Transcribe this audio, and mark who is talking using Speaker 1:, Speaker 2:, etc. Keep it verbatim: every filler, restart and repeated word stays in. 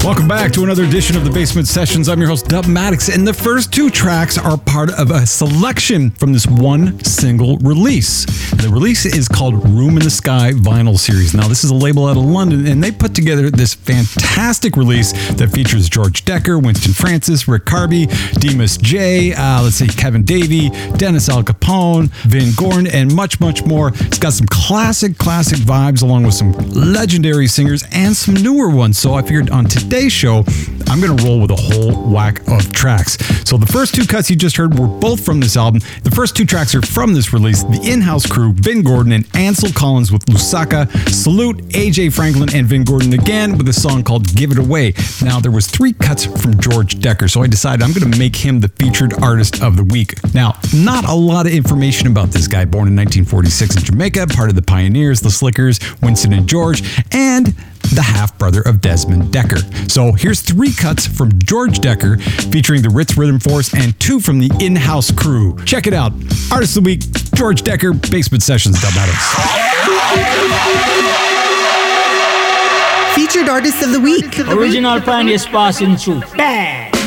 Speaker 1: Welcome back to another edition of the Basement Sessions. I'm your host, Dub Maddox, and the first two tracks are part of a selection from this one single release. The release is called Room in the Sky Vinyl Series. Now, this is a label out of London, and they put together this fantastic release that features George Decker, Winston Francis, Rick Carby, Demas J, uh, let's see, Kevin Davey, Dennis Al Capone, Vin Gordon, and much, much more. It's got some classic, classic vibes along with some legendary singers and some newer ones. So I figured on today's show, I'm going to roll with a whole whack of tracks. So the first two cuts you just heard were both from this album. The first two tracks are from this release. The in-house crew, Vin Gordon and Ansel Collins with Lusaka. Salute A J Franklin and Vin Gordon again with a song called Give It Away. Now, there was three cuts from George Decker, so I decided I'm going to make him the featured artist of the week. Now, not a lot of information about this guy. Born in nineteen forty-six in Jamaica, part of the Pioneers, the Slickers, Winston and George, and the half-brother of Desmond Decker. So here's three cuts from George Decker featuring the Ritz Rhythm Force and two from the in-house crew. Check it out. Artist of the Week, George Decker, Basement Sessions, Dub Maddox.
Speaker 2: Featured Artist of the Week.
Speaker 3: Original Pioneers passing through. Bang!